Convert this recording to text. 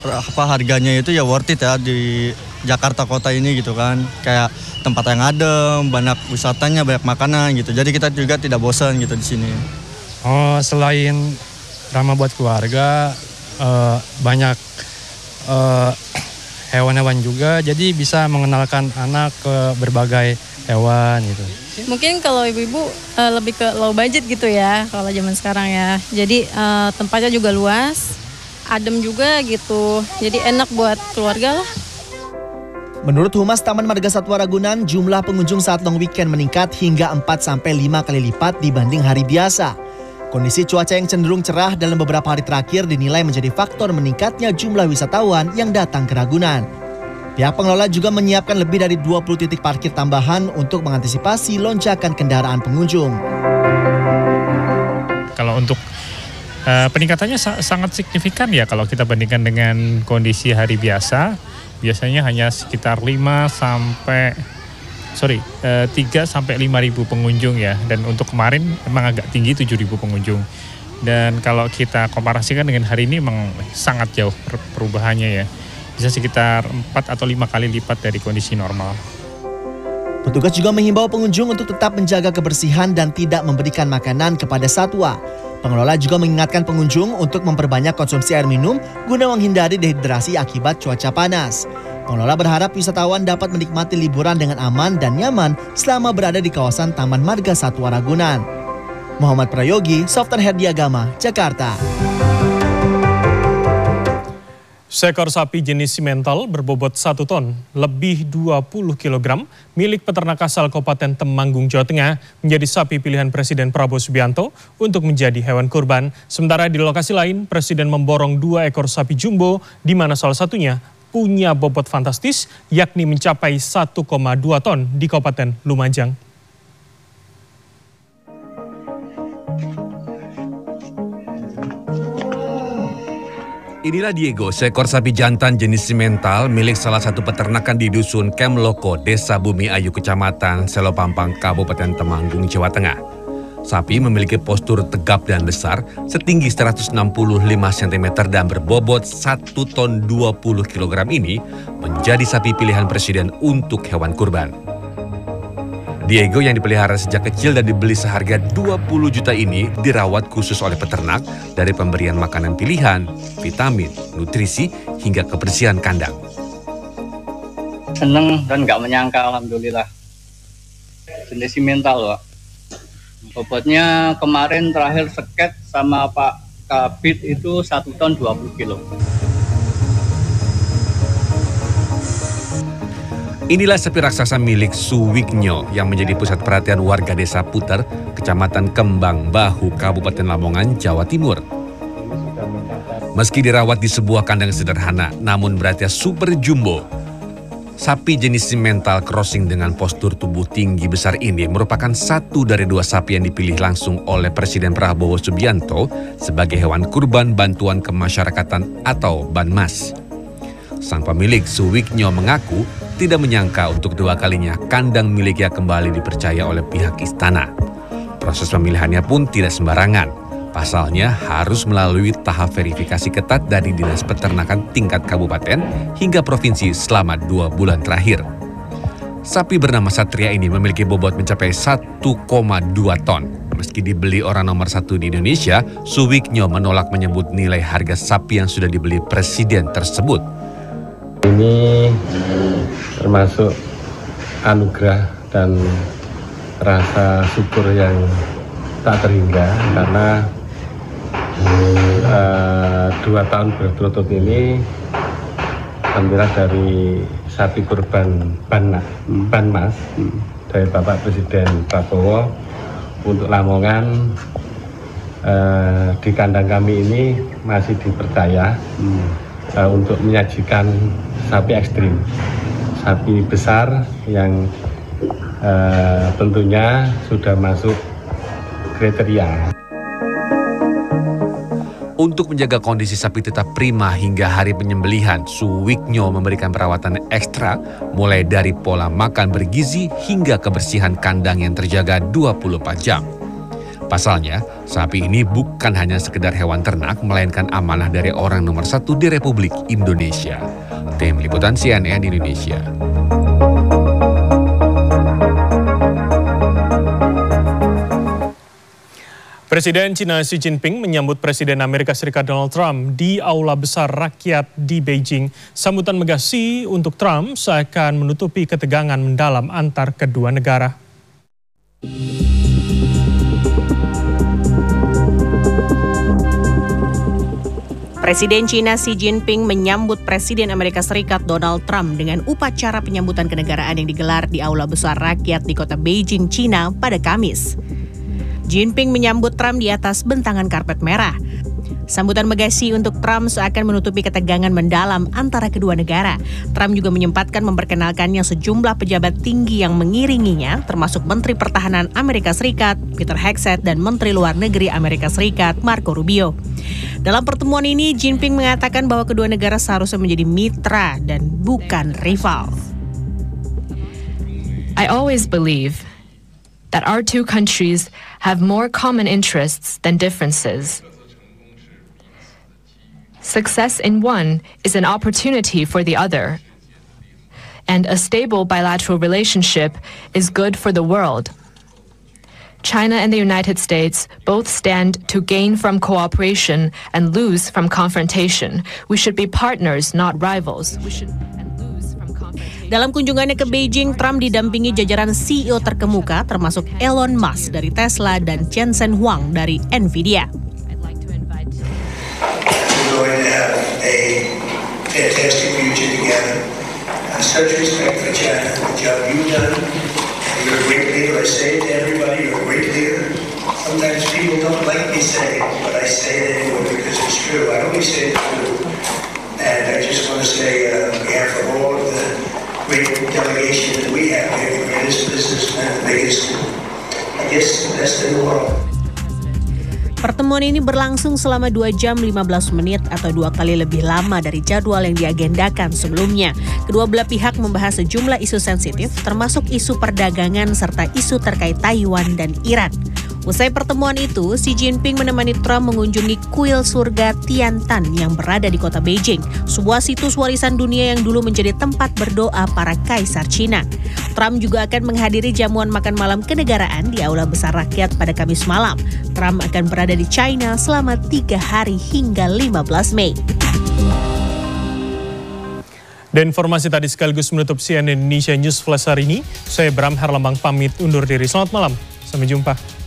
Harganya itu ya worth it ya di Jakarta kota ini gitu kan. Kayak tempat yang adem, banyak wisatanya, banyak makanan gitu. Jadi kita juga tidak bosan gitu di sini. Oh, selain ramah buat keluarga, banyak hewan-hewan juga. Jadi bisa mengenalkan anak ke berbagai hewan gitu. Mungkin kalau ibu-ibu lebih ke low budget gitu ya kalau zaman sekarang ya. Jadi tempatnya juga luas. Adem juga gitu, jadi enak buat keluarga lah. Menurut Humas Taman Marga Satwa Ragunan, jumlah pengunjung saat long weekend meningkat hingga 4-5 kali lipat dibanding hari biasa. Kondisi cuaca yang cenderung cerah dalam beberapa hari terakhir dinilai menjadi faktor meningkatnya jumlah wisatawan yang datang ke Ragunan. Pihak pengelola juga menyiapkan lebih dari 20 titik parkir tambahan untuk mengantisipasi lonjakan kendaraan pengunjung. Kalau untuk peningkatannya sangat signifikan ya kalau kita bandingkan dengan kondisi hari biasa. Biasanya hanya sekitar 3 sampai 5.000 pengunjung ya. Dan untuk kemarin memang agak tinggi 7.000 pengunjung. Dan kalau kita komparasikan dengan hari ini memang sangat jauh perubahannya ya. Bisa sekitar 4 atau 5 kali lipat dari kondisi normal. Petugas juga menghimbau pengunjung untuk tetap menjaga kebersihan dan tidak memberikan makanan kepada satwa. Pengelola juga mengingatkan pengunjung untuk memperbanyak konsumsi air minum guna menghindari dehidrasi akibat cuaca panas. Pengelola berharap wisatawan dapat menikmati liburan dengan aman dan nyaman selama berada di kawasan Taman Marga Satwa Ragunan. Muhammad Prayogi, Softan Herdiagama, Jakarta. Seekor sapi jenis simental berbobot 1 ton, lebih 20 kg, milik peternak asal Kabupaten Temanggung, Jawa Tengah, menjadi sapi pilihan Presiden Prabowo Subianto untuk menjadi hewan kurban. Sementara di lokasi lain, Presiden memborong 2 ekor sapi jumbo, di mana salah satunya punya bobot fantastis, yakni mencapai 1,2 ton di Kabupaten Lumajang. Inilah Diego, seekor sapi jantan jenis simental milik salah satu peternakan di Dusun Kemloko, Desa Bumi Ayu, Kecamatan Selopampang, Kabupaten Temanggung, Jawa Tengah. Sapi memiliki postur tegap dan besar, setinggi 165 cm dan berbobot 1 ton 20 kg ini menjadi sapi pilihan Presiden untuk hewan kurban. Diego yang dipelihara sejak kecil dan dibeli seharga 20 juta ini dirawat khusus oleh peternak dari pemberian makanan pilihan, vitamin, nutrisi, hingga kebersihan kandang. Seneng dan nggak menyangka, alhamdulillah. Jenis simental, Pak. Bobotnya kemarin terakhir seket sama Pak Kabit itu 1 ton 20 kilo. Inilah sapi raksasa milik Suwiknyo yang menjadi pusat perhatian warga Desa Puter, Kecamatan Kembang Bahu, Kabupaten Lamongan, Jawa Timur. Meski dirawat di sebuah kandang sederhana, namun beratnya super jumbo. Sapi jenis simental crossing dengan postur tubuh tinggi besar ini merupakan satu dari 2 sapi yang dipilih langsung oleh Presiden Prabowo Subianto sebagai hewan kurban bantuan kemasyarakatan atau Banmas. Sang pemilik Suwiknyo mengaku tidak menyangka untuk 2 kalinya kandang miliknya kembali dipercaya oleh pihak istana. Proses pemilihannya pun tidak sembarangan. Pasalnya harus melalui tahap verifikasi ketat dari Dinas Peternakan tingkat kabupaten hingga provinsi selama 2 bulan terakhir. Sapi bernama Satria ini memiliki bobot mencapai 1,2 ton. Meski dibeli orang nomor 1 di Indonesia, Suwiknyo menolak menyebut nilai harga sapi yang sudah dibeli Presiden tersebut. Ini termasuk anugerah dan rasa syukur yang tak terhingga karena 2 tahun berturut-turut ini alhamdulillah dari sapi kurban Banmas dari Bapak Presiden Prabowo untuk Lamongan di kandang kami ini masih dipercaya untuk menyajikan sapi ekstrim, sapi besar yang tentunya sudah masuk kriteria. Untuk menjaga kondisi sapi tetap prima hingga hari penyembelihan, Suwiknyo memberikan perawatan ekstra mulai dari pola makan bergizi hingga kebersihan kandang yang terjaga 24 jam. Pasalnya, sapi ini bukan hanya sekedar hewan ternak, melainkan amanah dari orang nomor 1 di Republik Indonesia. Tim Liputan CNN Indonesia. Presiden China Xi Jinping menyambut Presiden Amerika Serikat Donald Trump di Aula Besar Rakyat di Beijing. Sambutan megah Xi untuk Trump seakan menutupi ketegangan mendalam antar kedua negara. Presiden China Xi Jinping menyambut Presiden Amerika Serikat Donald Trump dengan upacara penyambutan kenegaraan yang digelar di Aula Besar Rakyat di kota Beijing, China pada Kamis. Jinping menyambut Trump di atas bentangan karpet merah. Sambutan megah Xi untuk Trump seakan menutupi ketegangan mendalam antara kedua negara. Trump juga menyempatkan memperkenalkannya sejumlah pejabat tinggi yang mengiringinya, termasuk Menteri Pertahanan Amerika Serikat, Peter Hegseth, dan Menteri Luar Negeri Amerika Serikat, Marco Rubio. Dalam pertemuan ini, Jinping mengatakan bahwa kedua negara seharusnya menjadi mitra dan bukan rival. I always believe that our two countries have more common interests than differences. Success in one is an opportunity for the other, and a stable bilateral relationship is good for the world. China and the United States both stand to gain from cooperation and lose from confrontation. We should be partners, not rivals. Dalam kunjungannya ke Beijing, Trump didampingi jajaran CEO terkemuka termasuk Elon Musk dari Tesla dan Jensen Huang dari Nvidia. We're going to have a fantastic future together. Such respect for China, the job you've done. You're a great leader. I say it to everybody, you're a great leader. Sometimes people don't like me saying it, but I say it anyway because it's true. I always say it's true. And I just want to say on behalf of all of the great delegation that we have here, the greatest businessman, the biggest, I guess the best in the world. Pertemuan ini berlangsung selama 2 jam 15 menit atau 2 kali lebih lama dari jadwal yang diagendakan sebelumnya. Kedua belah pihak membahas sejumlah isu sensitif, termasuk isu perdagangan serta isu terkait Taiwan dan Iran. Usai pertemuan itu, Xi Jinping menemani Trump mengunjungi kuil surga Tiantan yang berada di kota Beijing, sebuah situs warisan dunia yang dulu menjadi tempat berdoa para kaisar Cina. Trump juga akan menghadiri jamuan makan malam kenegaraan di Aula Besar Rakyat pada Kamis malam. Trump akan berada di China selama 3 hari hingga 15 Mei. Dan informasi tadi sekaligus menutup CNN Indonesia News Flash hari ini. Saya Bram Herlambang pamit undur diri. Selamat malam, sampai jumpa.